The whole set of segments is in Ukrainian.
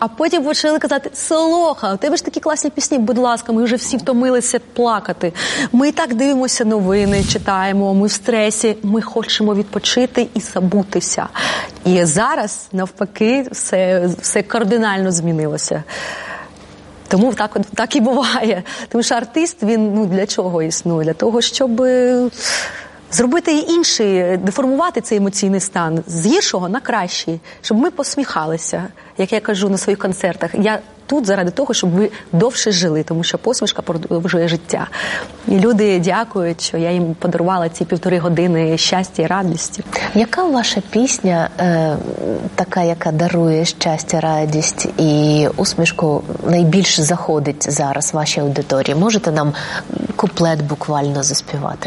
А потім почали казати: Солоха, у тебе ж такі класні пісні, будь ласка, ми вже всі втомилися плакати. Ми і так дивимося новини, читаємо, ми в стресі, ми хочемо відпочити і забутися. І зараз, навпаки, все кардинально змінилося. Тому так і буває. Тому що артист, він для чого існує? Для того, щоб зробити інший, деформувати цей емоційний стан з гіршого на кращий, щоб ми посміхалися, як я кажу на своїх концертах. Я тут заради того, щоб ви довше жили, тому що посмішка продовжує життя. І люди дякують, що я їм подарувала ці 1,5 години щастя і радості. Яка ваша пісня, така, яка дарує щастя, радість і усмішку, найбільше заходить зараз вашій аудиторії? Можете нам куплет буквально заспівати?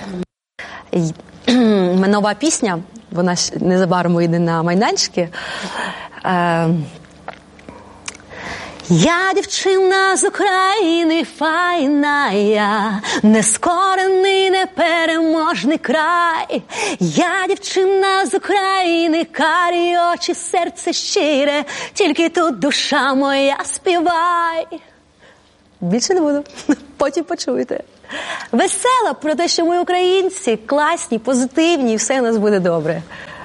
Нова пісня, вона незабаром вийде на майданчики. Я дівчина з України, файна я, нескорений, непереможний край. Я дівчина з України, карі очі, серце щире, тільки тут душа моя, співай. Більше не буду, потім почуєте. Весела про те, що ми українці, класні, позитивні, і все у нас буде добре.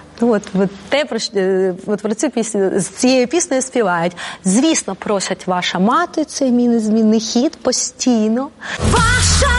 Про цю пісню, з цією піснею співають. Звісно, просять ваша мати, цей мій незмінний хіт постійно. Ваша